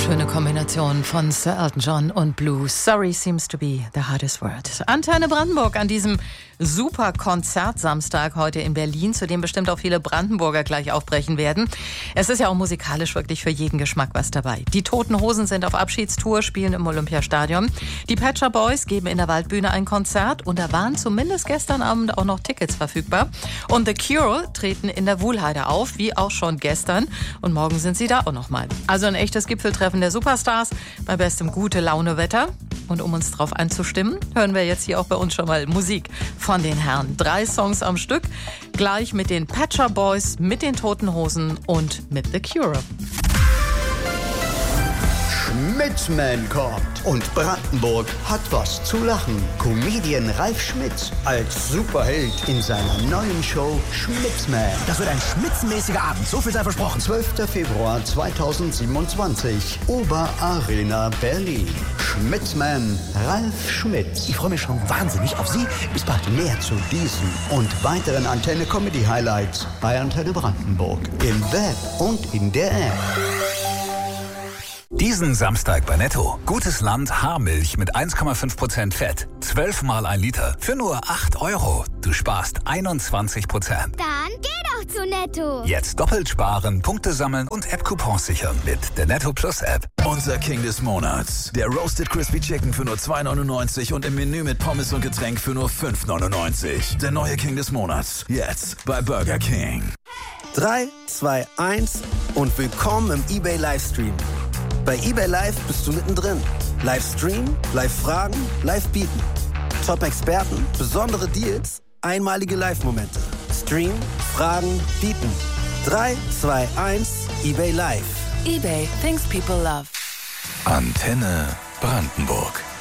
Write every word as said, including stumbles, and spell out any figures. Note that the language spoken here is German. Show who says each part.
Speaker 1: Schöne Kombination von Sir Elton John und Blues. Sorry seems to be the hardest word. Antenne Brandenburg an diesem super Konzertsamstag heute in Berlin, zu dem bestimmt auch viele Brandenburger gleich aufbrechen werden. Es ist ja auch musikalisch wirklich für jeden Geschmack was dabei. Die Toten Hosen sind auf Abschiedstour, spielen im Olympiastadion. Die Pet Shop Boys geben in der Waldbühne ein Konzert und da waren zumindest gestern Abend auch noch Tickets verfügbar. Und The Cure treten in der Wuhlheide auf, wie auch schon gestern. Und morgen sind sie da auch noch mal. Also ein echtes Gipfeltreffen der Superstars bei bestem gute Laune Wetter. Und um uns drauf einzustimmen, hören wir jetzt hier auch bei uns schon mal Musik von den Herren. Drei Songs am Stück, gleich mit den Pet Shop Boys, mit den Toten Hosen und mit The Cure.
Speaker 2: Schmitzman kommt und Brandenburg hat was zu lachen. Comedian Ralf Schmitz als Superheld in seiner neuen Show Schmitzman.
Speaker 3: Das wird ein schmitzenmäßiger Abend, so viel sei versprochen.
Speaker 2: zwölfter Februar zweitausendsiebenundzwanzig, Oberarena Berlin. Schmitzman Ralf Schmitz.
Speaker 3: Ich freue mich schon wahnsinnig auf Sie. Bis bald.
Speaker 2: Mehr zu diesen und weiteren Antenne Comedy Highlights bei Antenne Brandenburg im Web und in der App.
Speaker 4: Diesen Samstag bei Netto. Gutes Land Haarmilch mit eins Komma fünf Prozent Fett. zwölf Mal ein Liter für nur acht Euro. Du sparst einundzwanzig Prozent.
Speaker 5: Dann geh doch zu Netto.
Speaker 4: Jetzt doppelt sparen, Punkte sammeln und App-Coupons sichern mit der Netto Plus App.
Speaker 6: Unser King des Monats. Der Roasted Crispy Chicken für nur zwei neunundneunzig und im Menü mit Pommes und Getränk für nur fünf neunundneunzig. Der neue King des Monats. Jetzt bei Burger King.
Speaker 7: drei, zwei, eins und willkommen im eBay Livestream. Bei eBay Live bist du mittendrin. Live streamen, live fragen, live bieten. Top-Experten, besondere Deals, einmalige Live-Momente. Stream, fragen, bieten. drei, zwei, eins, eBay Live.
Speaker 1: eBay, things people love.
Speaker 4: Antenne Brandenburg.